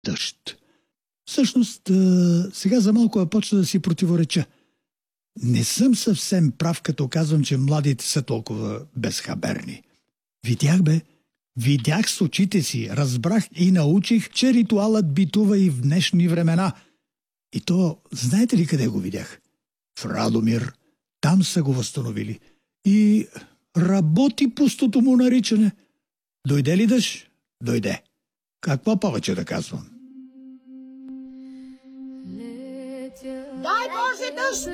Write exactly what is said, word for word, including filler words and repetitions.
дъжд. Всъщност, сега за малко я почна да си противореча. Не съм съвсем прав, като казвам, че младите са толкова безхаберни. Видях, бе, видях с очите си, разбрах и научих, че ритуалът битува и в днешни времена. И то, знаете ли къде го видях? В Радомир. Там са го възстановили. И работи пустото му наричане. Дойде ли дъжд? Дойде. Какво повече да казвам? Дай Боже дъжд!